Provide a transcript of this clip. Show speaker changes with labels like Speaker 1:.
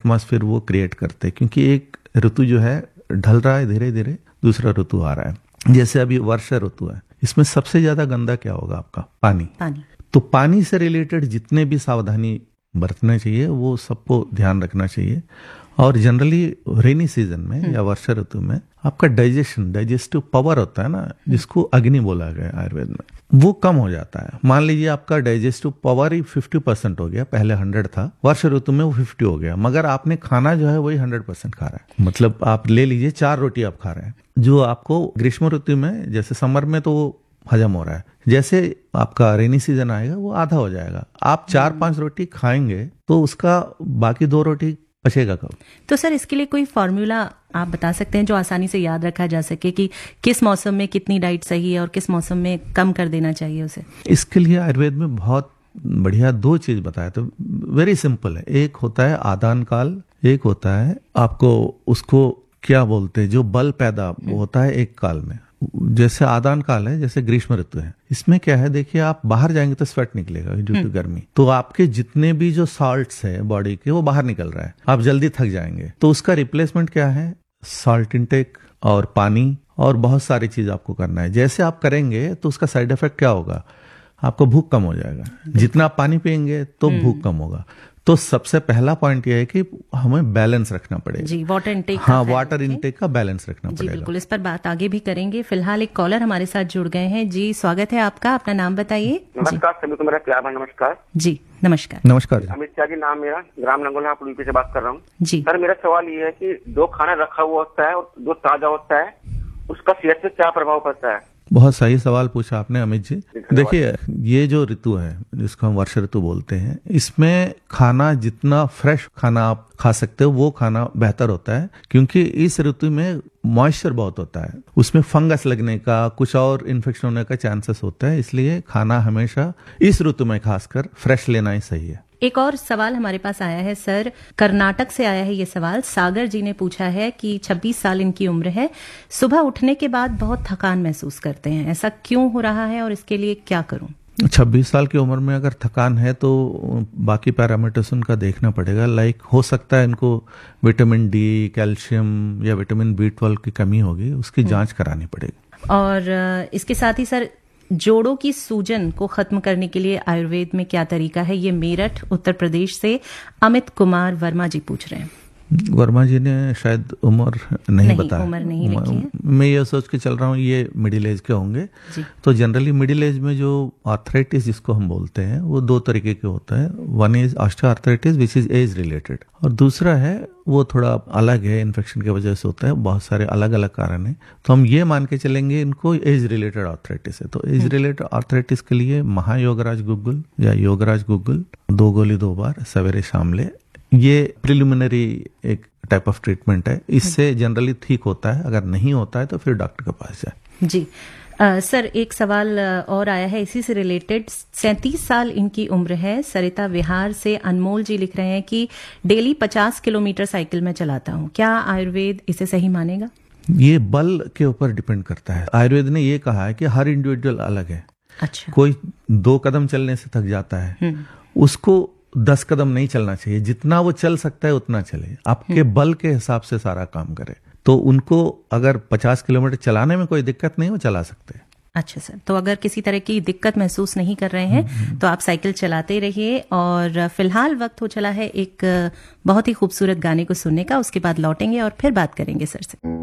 Speaker 1: Atmosphere वो create करते हैं, क्योंकि एक ऋतु जो है ढल रहा है धीरे धीरे, दूसरा ऋतु आ रहा है। जैसे अभी वर्षा ऋतु है, इसमें सबसे ज्यादा गंदा क्या होगा आपका? पानी। तो पानी से रिलेटेड जितने भी सावधानी बरतना चाहिए वो सबको ध्यान रखना चाहिए। और जनरली रेनी सीजन में या वर्षा ऋतु में आपका डाइजेस्टिव पावर होता है ना, जिसको अग्नि बोला गया आयुर्वेद में, वो कम हो जाता है। मान लीजिए आपका डाइजेस्टिव पावर ही 50% हो गया, पहले 100 था, वर्षा ऋतु में वो 50 हो गया, मगर आपने खाना जो है वही 100% खा रहा है। मतलब आप ले लीजिए 4 रोटी आप खा रहे हैं, जो आपको ग्रीष्म ऋतु में, जैसे समर में तो वो हजम हो रहा है, जैसे आपका रेनी सीजन आएगा वो आधा हो जाएगा। आप 4-5 रोटी खाएंगे तो उसका बाकी 2 रोटी बचेगा कब?
Speaker 2: तो सर इसके लिए कोई फॉर्मूला आप बता सकते हैं जो आसानी से याद रखा जा सके कि किस मौसम में कितनी डाइट सही है और किस मौसम में कम कर देना चाहिए उसे?
Speaker 1: इसके लिए आयुर्वेद में बहुत बढ़िया 2 चीज बताया, तो वेरी सिंपल है। एक होता है आदान काल, एक होता है आपको उसको क्या बोलते हैं, जो बल पैदा वो होता है एक काल में। जैसे आदान काल है, जैसे ग्रीष्म ऋतु है, इसमें क्या है, देखिए आप बाहर जाएंगे तो स्वेट निकलेगा ड्यू टू गर्मी, तो आपके जितने भी जो सॉल्ट्स है बॉडी के वो बाहर निकल रहा है, आप जल्दी थक जाएंगे। तो उसका रिप्लेसमेंट क्या है? सॉल्ट इंटेक और पानी और बहुत सारी चीज आपको करना है। जैसे आप करेंगे तो उसका साइड इफेक्ट क्या होगा? आपको भूख कम हो जाएगा। जितना आप पानी पियेंगे तो भूख कम होगा। तो सबसे पहला पॉइंट यह है कि हमें बैलेंस रखना पड़ेगा
Speaker 2: जी, वाटर इनटेक।
Speaker 1: हाँ, वाटर इनटेक का बैलेंस रखना पड़ेगा।
Speaker 2: बिल्कुल, इस पर बात आगे भी करेंगे। फिलहाल एक कॉलर हमारे साथ जुड़ गए हैं। जी स्वागत है आपका, अपना नाम बताइए।
Speaker 3: नमस्कार सभी को मेरा प्यार भरा नमस्कार।
Speaker 2: जी नमस्कार।
Speaker 1: नमस्कार।
Speaker 3: अमित शाह जी नाम मेरा, ग्राम नंगोला यूपी से बात कर रहा हूँ
Speaker 2: जी।
Speaker 3: सर मेरा सवाल ये है कि जो खाना रखा हुआ होता है और जो ताजा होता है उसका सेहत पे क्या प्रभाव पड़ता है?
Speaker 1: बहुत सही सवाल पूछा आपने अमित जी। देखिए, ये जो ऋतु है जिसको हम वर्षा ऋतु बोलते हैं, इसमें खाना जितना फ्रेश खाना आप खा सकते हो वो खाना बेहतर होता है, क्योंकि इस ऋतु में मॉइस्चर बहुत होता है, उसमें फंगस लगने का, कुछ और इन्फेक्शन होने का चांसेस होता है। इसलिए खाना हमेशा इस ऋतु में खासकर फ्रेश लेना ही सही है।
Speaker 2: एक और सवाल हमारे पास आया है सर, कर्नाटक से आया है ये सवाल। सागर जी ने पूछा है कि 26 साल इनकी उम्र है, सुबह उठने के बाद बहुत थकान महसूस करते हैं, ऐसा क्यों हो रहा है और इसके लिए क्या करूं?
Speaker 1: 26 साल की उम्र में अगर थकान है तो बाकी पैरामीटर्स उनका देखना पड़ेगा। लाइक हो सकता है इनको विटामिन डी, कैल्शियम या विटामिन B12 की कमी होगी, उसकी जांच करानी पड़ेगी।
Speaker 2: और इसके साथ ही सर, जोड़ों की सूजन को खत्म करने के लिए आयुर्वेद में क्या तरीका है? ये मेरठ उत्तर प्रदेश से अमित कुमार वर्मा जी पूछ रहे हैं।
Speaker 1: वर्मा जी ने शायद उम्र नहीं बताया,
Speaker 2: उम्र नहीं लिखी है।
Speaker 1: मैं ये सोच के चल रहा हूँ ये मिडिल एज के होंगे। तो जनरली मिडिल एज में जो आर्थराइटिस जिसको हम बोलते हैं वो 2 तरीके के होता है। One is osteoarthritis which is age related, और दूसरा है वो थोड़ा अलग है, इन्फेक्शन की वजह से होता है, बहुत सारे अलग अलग कारण है। तो हम ये मान के चलेंगे इनको एज रिलेटेड आर्थराइटिस है। तो एज रिलेटेड आर्थराइटिस के लिए महायोगराज गुग्गुल या योगराज गुग्गुल 2 गोली 2 बार सवेरे शाम ले, ये प्रिलिमिनरी एक टाइप ऑफ ट्रीटमेंट है। इससे जनरली ठीक होता है, अगर नहीं होता है तो फिर डॉक्टर के पास जाए।
Speaker 2: जी सर, एक सवाल और आया है इसी से रिलेटेड। 37 साल इनकी उम्र है, सरिता विहार से अनमोल जी लिख रहे हैं कि डेली 50 किलोमीटर साइकिल में चलाता हूँ, क्या आयुर्वेद इसे सही मानेगा?
Speaker 1: ये बल के ऊपर डिपेंड करता है। आयुर्वेद ने ये कहा है कि हर इंडिविजुअल अलग है।
Speaker 2: अच्छा।
Speaker 1: कोई 2 कदम चलने से थक जाता है, उसको 10 कदम नहीं चलना चाहिए, जितना वो चल सकता है उतना चले, आपके बल के हिसाब से सारा काम करे। तो उनको अगर 50 किलोमीटर चलाने में कोई दिक्कत नहीं, वो चला सकते हैं।
Speaker 2: अच्छा सर, तो अगर किसी तरह की दिक्कत महसूस नहीं कर रहे हैं तो आप साइकिल चलाते रहिए। और फिलहाल वक्त हो चला है एक बहुत ही खूबसूरत गाने को सुनने का, उसके बाद लौटेंगे और फिर बात करेंगे सर से।